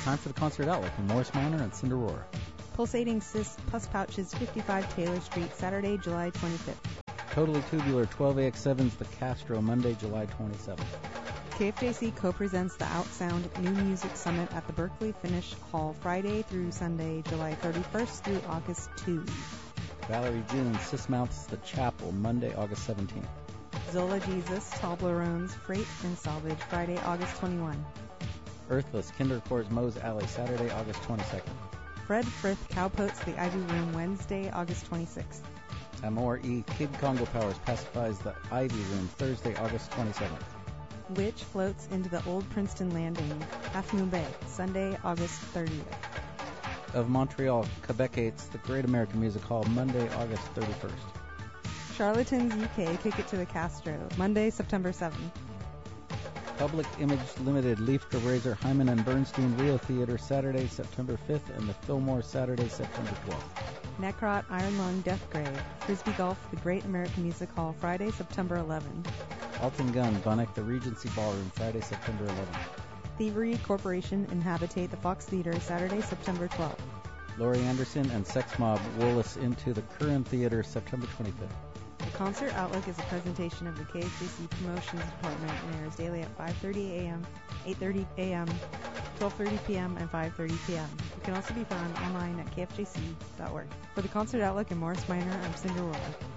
Time for the Concert Outlook in Morris Minor and Cinderora. Pulsating Cis Plus Pouches, 55 Taylor Street, Saturday, July 25th. Totally Tubular, 12AX7's The Castro, Monday, July 27th. KFJC co-presents the Outsound New Music Summit at the Berkeley Finnish Hall, Friday through Sunday, July 31st through August 2. Valerie June, Sis Mounts The Chapel, Monday, August 17th. Zola Jesus, Toblerones, Freight and Salvage, Friday, August 21. Earthless, Kindercore's Moe's Alley, Saturday, August 22nd. Fred Frith, Cowpoats, The Ivy Room, Wednesday, August 26th. Amor E. Kid Congo Powers pacifies The Ivy Room, Thursday, August 27th. Witch floats into the Old Princeton Landing, Half Moon Bay, Sunday, August 30th. Of Montreal, Quebecites, The Great American Music Hall, Monday, August 31st. Charlatans UK, Kick It to the Castro, Monday, September 7th. Public Image Limited, Leaf Razor, Hyman and Bernstein, Rio Theater, Saturday, September 5th, and the Fillmore, Saturday, September 12th. Necrot, Iron Lung, Death Grave, Frisbee Golf, The Great American Music Hall, Friday, September 11th. Alton Gun, Bonnet, The Regency Ballroom, Friday, September 11th. Thievery Corporation, Inhabitate, The Fox Theater, Saturday, September 12th. Laurie Anderson and Sex Mob, Willis into the Curran Theater, September 25th. The Concert Outlook is a presentation of the KFJC Promotions Department and airs daily at 5:30 a.m., 8:30 a.m., 12:30 p.m., and 5:30 p.m. It can also be found online at kfjc.org. For the Concert Outlook in Morris Minor, I'm Cinderora.